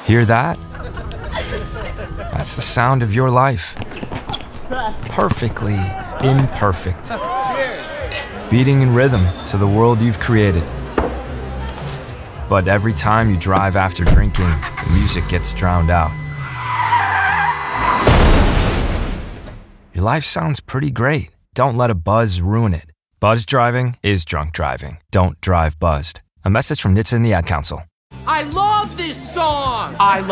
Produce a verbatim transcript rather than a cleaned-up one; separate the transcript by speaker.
Speaker 1: Hear that? That's the sound of your life. Perfectly imperfect. Beating in rhythm to the world you've created. But every time you drive after drinking, the music gets drowned out. Your life sounds pretty great. Don't let a buzz ruin it. Buzz driving is drunk driving. Don't drive buzzed. A message from N H T S A and the Ad Council.
Speaker 2: I love this song! I